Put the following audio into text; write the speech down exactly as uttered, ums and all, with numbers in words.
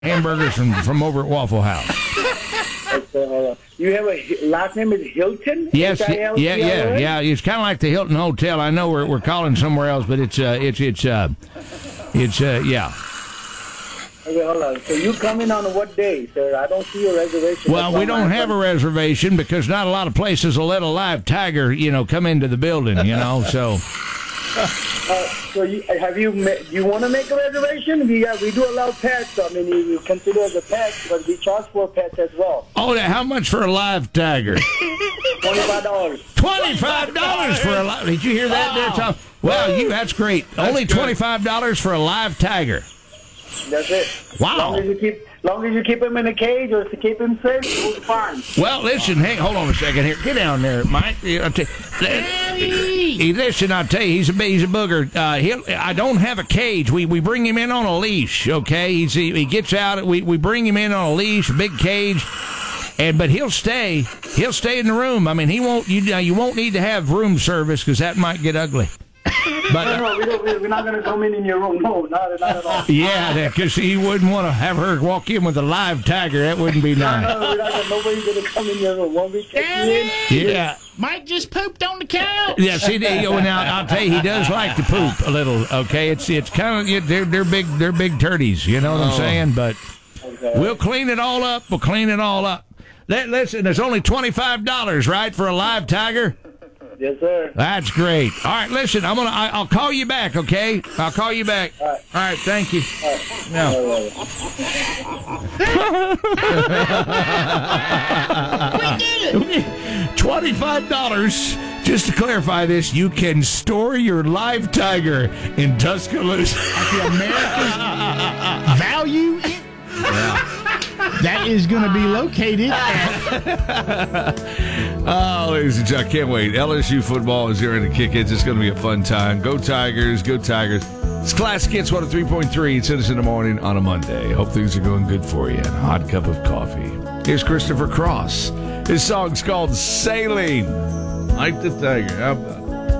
hamburgers from, from over at Waffle House. Uh, you have a last name is Hilton? Yes, yeah, yeah, yeah. It's kind of like the Hilton Hotel. I know we're we're calling somewhere else, but it's uh, it's it's uh, it's uh, yeah. Okay, hold on. So you come in on what day, sir? I don't see a reservation. Well, we don't have a reservation because not a lot of places will let a live tiger, you know, come into the building, you know. So. Uh, so you, have you you want to make a reservation? We uh, we do allow pets. I mean, you consider as a pet, but we charge for pets as well. Oh, how much for a live tiger? Twenty-five dollars. Twenty-five dollars for a live. Did you hear that, there, Tom? Well, you that's great. That's Only twenty-five dollars for a live tiger. That's it. Wow. Long as you keep, long as you keep him in a cage or to keep him safe, it's fine. Well, listen, hey, hold on a second here. Get down there, Mike. I'll tell you, listen, I'll tell you, he's a he's a booger. Uh, he'll, I don't have a cage. We we bring him in on a leash. Okay, he's, he he gets out. We we bring him in on a leash, a big cage. And but he'll stay. He'll stay in the room. I mean, he won't. You you won't need to have room service because that might get ugly. But, no, no, we don't, we're not going to come in in your room. No, not, not at all. Yeah, because he wouldn't want to have her walk in with a live tiger. That wouldn't be nice. No, no, we're not, nobody's going to come in your room. Won't we take you in? Yeah. Mike just pooped on the couch. Yeah, see, now I'll tell you, he does like to poop a little. Okay, it's it's kind of they're they're big they're big turdies. You know what I'm saying? But okay. We'll clean it all up. We'll clean it all up. Let, listen, there's only twenty-five dollars, right, for a live tiger? Yes, sir. That's great. All right, listen, I'm gonna. I, I'll call you back. Okay, I'll call you back. All right. All right. Thank you. All right. No. We did it. Twenty-five dollars. Just to clarify this, you can store your live tiger in Tuscaloosa. The America's Value Inn. Yeah. That is going to be located at... Oh, ladies and gentlemen, I can't wait. L S U football is here in the kick-ins. It's going to be a fun time. Go Tigers, go Tigers. It's Classic Hits one oh three point three. It's in the morning on a Monday. Hope things are going good for you. And a hot cup of coffee. Here's Christopher Cross. His song's called Sailing. Like the Tiger. How about it?